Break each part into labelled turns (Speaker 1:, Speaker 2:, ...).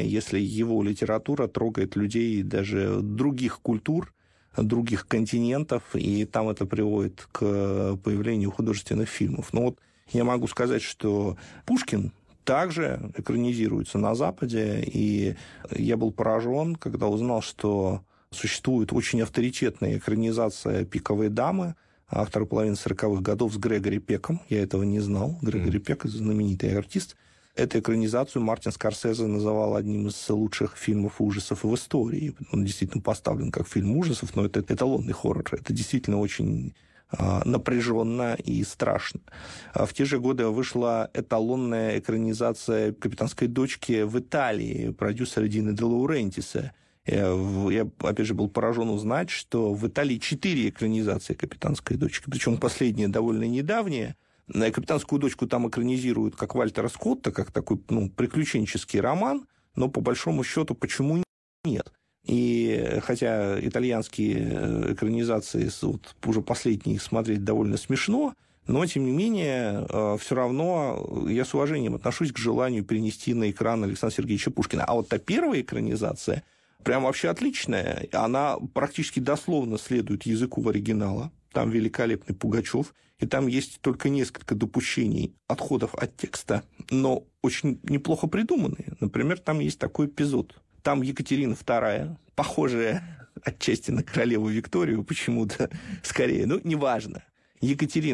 Speaker 1: удивление, если его литература трогает людей даже других культур, других континентов, и там это приводит к появлению художественных фильмов. Но вот я могу сказать, что Пушкин также экранизируется на Западе, и я был поражен, когда узнал, что существует очень авторитетная экранизация «Пиковой дамы», второй половины 40-х годов с Грегори Пеком. Я этого не знал. Грегори Пек – знаменитый артист. Эту экранизацию Мартин Скорсезе называл одним из лучших фильмов ужасов в истории. Он действительно поставлен как фильм ужасов, но это эталонный хоррор. Это действительно очень напряженно и страшно. В те же годы вышла эталонная экранизация «Капитанской дочки» в Италии продюсера Дина де Лаурентиса. Я, опять же, был поражен узнать, что в Италии 4 экранизации «Капитанской дочки», причем последняя довольно недавняя. «Капитанскую дочку» там экранизируют как Вальтера Скотта, как такой приключенческий роман, но по большому счету почему нет? И хотя итальянские экранизации, вот уже последние, смотреть довольно смешно, но, тем не менее, все равно я с уважением отношусь к желанию перенести на экран Александра Сергеевича Пушкина. А вот та первая экранизация прям вообще отличная. Она практически дословно следует языку оригинала. Там великолепный Пугачев, и там есть только несколько допущений, отходов от текста, но очень неплохо придуманные. Например, там есть такой эпизод. Там Екатерина II, похожая отчасти на королеву Викторию почему-то, скорее, неважно. Екатерина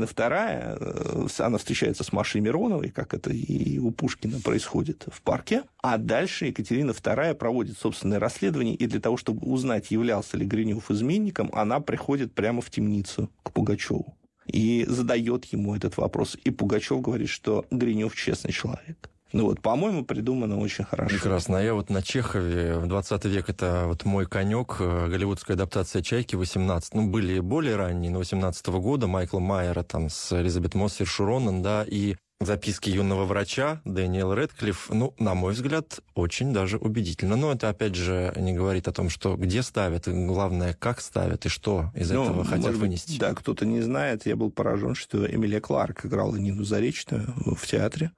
Speaker 1: II, она встречается с Машей Мироновой, как это и у Пушкина происходит в парке, а дальше Екатерина II проводит собственное расследование, и для того, чтобы узнать, являлся ли Гринев изменником, она приходит прямо в темницу к Пугачеву и задает ему этот вопрос. И Пугачев говорит, что Гринев честный человек. По-моему, придумано очень хорошо.
Speaker 2: Прекрасно. А я вот на Чехове, в 20 век, это вот мой конек, голливудская адаптация «Чайки» 18. Были более ранние, но 18-го года, Майкла Майера там с Элизабет Мосс, Сиршу Ронан, да, и «Записки юного врача» Дэниел Рэдклифф, на мой взгляд, очень даже убедительно. Но это, опять же, не говорит о том, что где ставят, главное, как ставят и что из этого хотят вынести.
Speaker 1: Да, кто-то не знает. Я был поражен, что Эмилия Кларк играла Нину Заречную в театре.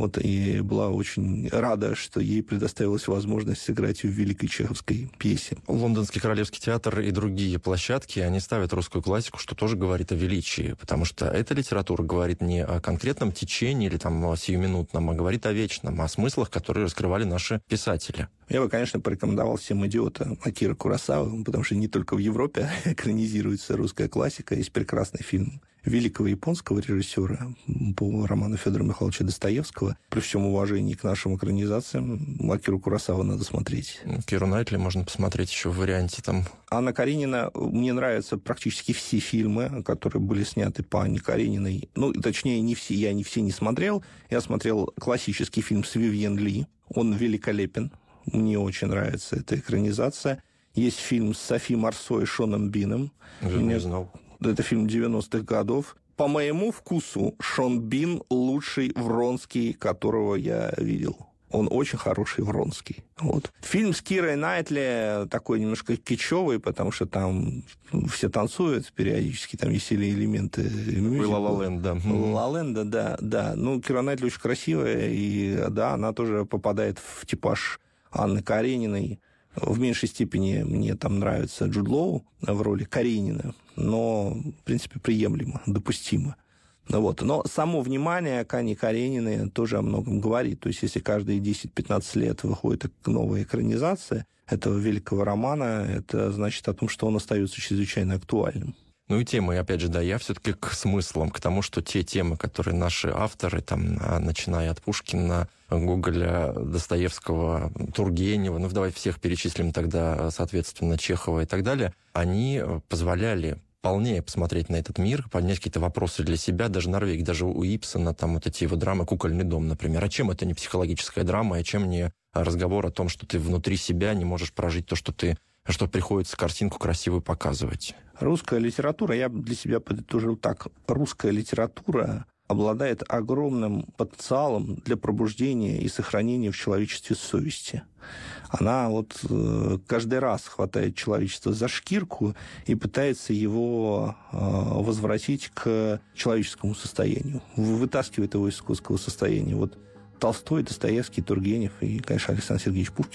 Speaker 1: И была очень рада, что ей предоставилась возможность сыграть в великой чеховской пьесе.
Speaker 2: Лондонский Королевский театр и другие площадки, они ставят русскую классику, что тоже говорит о величии, потому что эта литература говорит не о конкретном течении или о сиюминутном, а говорит о вечном, о смыслах, которые раскрывали наши писатели.
Speaker 1: Я бы, конечно, порекомендовал всем «Идиота» Акиры Куросавы, потому что не только в Европе экранизируется русская классика. Есть прекрасный фильм великого японского режиссера по роману Федора Михайловича Достоевского. При всем уважении к нашим экранизациям Акиру Куросаву надо смотреть.
Speaker 2: Киру Найтли можно посмотреть еще в варианте там.
Speaker 1: Анна Каренина, мне нравятся практически все фильмы, которые были сняты по Анне Карениной. Точнее, не все, я не все не смотрел. Я смотрел классический фильм с Вивьен Ли. Он великолепен. Мне очень нравится эта экранизация. Есть фильм с Софи Марсо и Шоном Бином.
Speaker 2: Не знал.
Speaker 1: Это фильм 90-х годов. По моему вкусу, Шон Бин лучший Вронский, которого я видел. Он очень хороший Вронский. Фильм с Кирой Найтли такой немножко кичевый, потому что там все танцуют периодически, там есть элементы мюзикла.
Speaker 2: Ла Ленда.
Speaker 1: Ла Ленда, да. Кира Найтли очень красивая, и да, она тоже попадает в типаж Анны Карениной. В меньшей степени мне там нравится Джуд Лоу в роли Каренина, но, в принципе, приемлемо, допустимо. Но само внимание к Анне Карениной тоже о многом говорит. То есть, если каждые 10-15 лет выходит новая экранизация этого великого романа, это значит о том, что он остается чрезвычайно актуальным.
Speaker 2: И темы, опять же, я все-таки к смыслам, к тому, что те темы, которые наши авторы, начиная от Пушкина, Гоголя, Достоевского, Тургенева, давай всех перечислим тогда, соответственно, Чехова и так далее, они позволяли полнее посмотреть на этот мир, поднять какие-то вопросы для себя, даже Норвегии, даже у Ипсона, эти его драмы «Кукольный дом», например. А чем это не психологическая драма, а чем не разговор о том, что ты внутри себя не можешь прожить то, что приходится картинку красивую показывать?
Speaker 1: Русская литература, я для себя подытожил так, русская литература обладает огромным потенциалом для пробуждения и сохранения в человечестве совести. Она каждый раз хватает человечество за шкирку и пытается его возвратить к человеческому состоянию, вытаскивает его из скотского состояния. Толстой, Достоевский, Тургенев и, конечно, Александр Сергеевич Пушкин